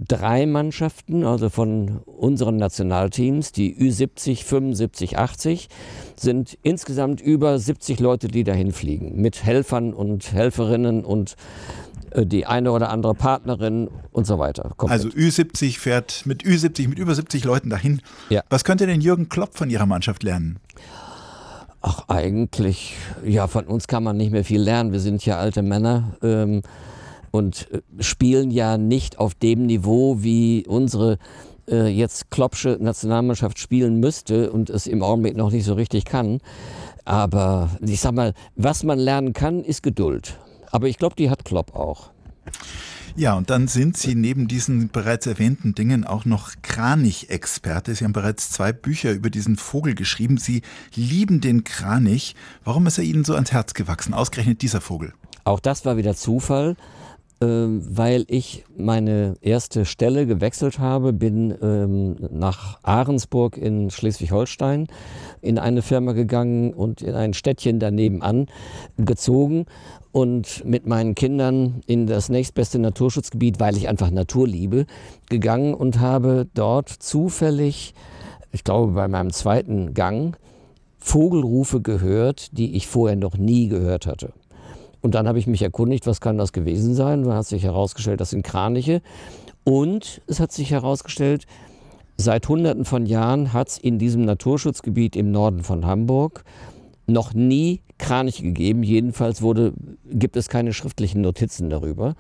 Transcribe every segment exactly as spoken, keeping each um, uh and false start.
drei Mannschaften, also von unseren Nationalteams, die Ü siebzig, fünfundsiebzig, achtzig, sind insgesamt über siebzig Leute, die dahin fliegen, mit Helfern und Helferinnen und äh, die eine oder andere Partnerin und so weiter. Komplett. Also Ü siebzig fährt mit Ü siebzig, mit über siebzig Leuten dahin. Ja. Was könnte denn Jürgen Klopp von Ihrer Mannschaft lernen? Ach, eigentlich, ja, von uns kann man nicht mehr viel lernen. Wir sind ja alte Männer ähm, und spielen ja nicht auf dem Niveau, wie unsere äh, jetzt Kloppsche Nationalmannschaft spielen müsste und es im Augenblick noch nicht so richtig kann. Aber ich sag mal, was man lernen kann, ist Geduld. Aber ich glaube, die hat Klopp auch. Ja, und dann sind Sie neben diesen bereits erwähnten Dingen auch noch Kranich-Experte. Sie haben bereits zwei Bücher über diesen Vogel geschrieben. Sie lieben den Kranich. Warum ist er Ihnen so ans Herz gewachsen? Ausgerechnet dieser Vogel. Auch das war wieder Zufall, äh, weil ich meine erste Stelle gewechselt habe, bin ähm, nach Ahrensburg in Schleswig-Holstein in eine Firma gegangen und in ein Städtchen daneben an gezogen. Und mit meinen Kindern in das nächstbeste Naturschutzgebiet, weil ich einfach Natur liebe, gegangen und habe dort zufällig, ich glaube bei meinem zweiten Gang, Vogelrufe gehört, die ich vorher noch nie gehört hatte. Und dann habe ich mich erkundigt, was kann das gewesen sein? Dann hat sich herausgestellt, das sind Kraniche. Und es hat sich herausgestellt, seit Hunderten von Jahren hat es in diesem Naturschutzgebiet im Norden von Hamburg noch nie Kraniche gegeben. Jedenfalls wurde, gibt es keine schriftlichen Notizen darüber.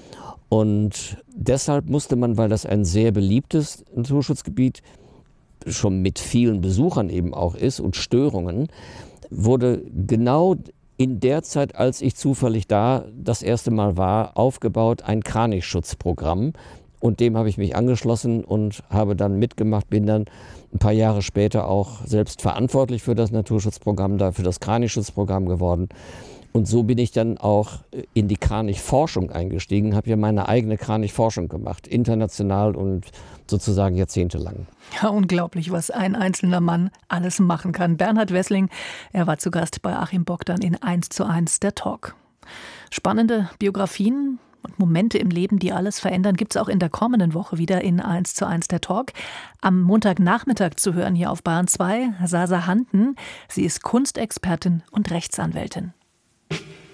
Und deshalb musste man, weil das ein sehr beliebtes Naturschutzgebiet schon mit vielen Besuchern eben auch ist und Störungen, wurde genau in der Zeit, als ich zufällig da das erste Mal war, aufgebaut ein Kranichschutzprogramm. Und dem habe ich mich angeschlossen und habe dann mitgemacht, bin dann ein paar Jahre später auch selbst verantwortlich für das Naturschutzprogramm, da für das Kranichschutzprogramm geworden. Und so bin ich dann auch in die Kranichforschung eingestiegen, habe ja meine eigene Kranichforschung gemacht, international und sozusagen jahrzehntelang. Ja, unglaublich, was ein einzelner Mann alles machen kann. Bernhard Wessling, er war zu Gast bei Achim Bogdan in eins zu eins der Talk. Spannende Biografien und Momente im Leben, die alles verändern, gibt es auch in der kommenden Woche wieder in eins zu eins der Talk. Am Montagnachmittag zu hören hier auf Bayern zwei, Sasa Handen. Sie ist Kunstexpertin und Rechtsanwältin.